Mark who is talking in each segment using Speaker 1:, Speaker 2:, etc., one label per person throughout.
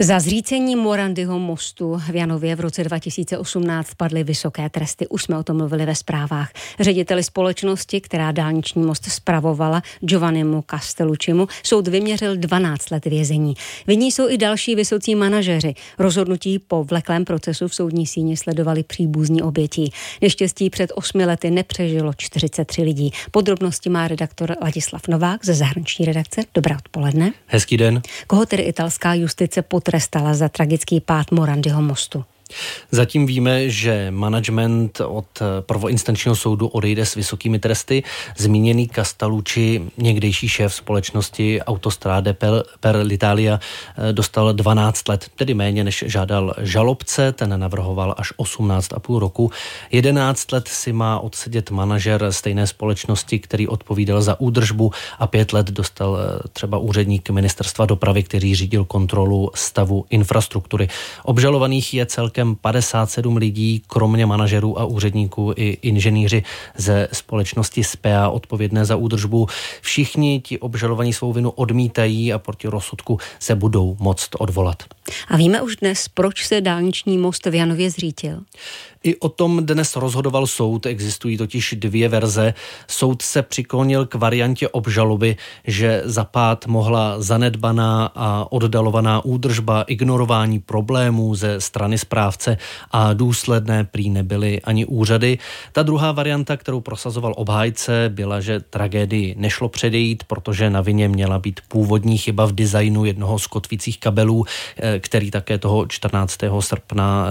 Speaker 1: Za zřícení Morandyho mostu v Janově v roce 2018 padly vysoké tresty. Už jsme o tom mluvili ve zprávách. Řediteli společnosti, která dálniční most spravovala, Giovannimu Castelluccimu, soud vyměřil 12 let vězení. Vinní jsou i další vysocí manažeři. Rozhodnutí po vleklém procesu v soudní síni sledovali příbuzní obětí. Neštěstí před 8 lety nepřežilo 43 lidí. Podrobnosti má redaktor Ladislav Novák ze zahraniční redakce. Dobré odpoledne.
Speaker 2: Hezký den.
Speaker 1: Koho tedy italská justice potrestala za tragický pád Morandyho mostu?
Speaker 2: Zatím víme, že management od prvoinstančního soudu odejde s vysokými tresty. Zmíněný Castellucci, někdejší šéf společnosti Autostrade per l'Italia, dostal 12 let, tedy méně než žádal žalobce, ten navrhoval až 18,5 roku. 11 let si má odsedět manažer stejné společnosti, který odpovídal za údržbu, a 5 let dostal třeba úředník ministerstva dopravy, který řídil kontrolu stavu infrastruktury. Obžalovaných je celkem 57 lidí, kromě manažerů a úředníků i inženýři ze společnosti SPEA odpovědné za údržbu. Všichni ti obžalovaní svou vinu odmítají a proti rozsudku se budou moct odvolat.
Speaker 1: A víme už dnes, proč se dálniční most v Janově zřítil?
Speaker 2: I o tom dnes rozhodoval soud, existují totiž dvě verze. Soud se přiklonil k variantě obžaloby, že za pád mohla zanedbaná a oddalovaná údržba, ignorování problémů ze strany správce a důsledné prý nebyly ani úřady. Ta druhá varianta, kterou prosazoval obhájce, byla, že tragédii nešlo předejít, protože na vině měla být původní chyba v designu jednoho z kotvících kabelů, který také toho 14. srpna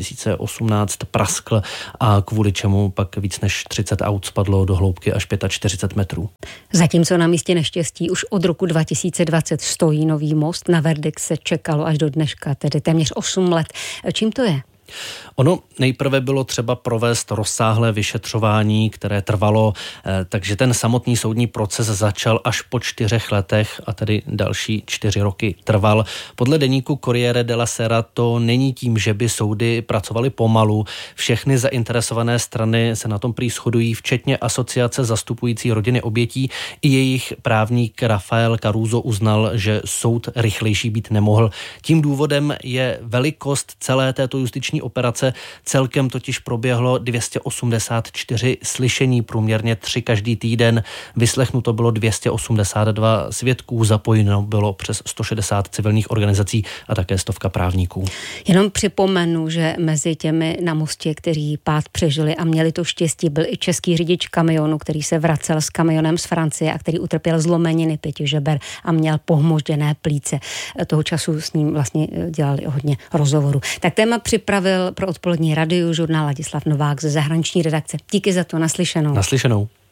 Speaker 2: 2018 praskl a kvůli čemu pak víc než 30 aut spadlo do hloubky až 45 metrů.
Speaker 1: Zatímco na místě neštěstí už od roku 2020 stojí nový most, na verdikt se čekalo až do dneška, tedy téměř 8 let. Čím to je?
Speaker 2: Ono nejprve bylo třeba provést rozsáhlé vyšetřování, které trvalo, takže ten samotný soudní proces začal až po 4 letech a tedy další 4 roky trval. Podle deníku Corriere della Sera to není tím, že by soudy pracovaly pomalu. Všechny zainteresované strany se na tom prý shodují, včetně asociace zastupující rodiny obětí. I jejich právník Rafael Caruso uznal, že soud rychlejší být nemohl. Tím důvodem je velikost celé této justiční operace. Celkem totiž proběhlo 284 slyšení, průměrně 3 každý týden. Vyslechnuto bylo 282 svědků, zapojeno bylo přes 160 civilních organizací a také 100 právníků.
Speaker 1: Jenom připomenu, že mezi těmi na mostě, kteří pád přežili a měli to štěstí, byl i český řidič kamionu, který se vracel s kamionem z Francie a který utrpěl zlomeniny 5 žeber a měl pohmožděné plíce. Toho času s ním vlastně dělali hodně rozhovorů. Tak téma připravil pro Odpolední radiu žurnál Ladislav Novák ze zahraniční redakce. Díky za to, naslyšenou.
Speaker 2: Naslyšenou.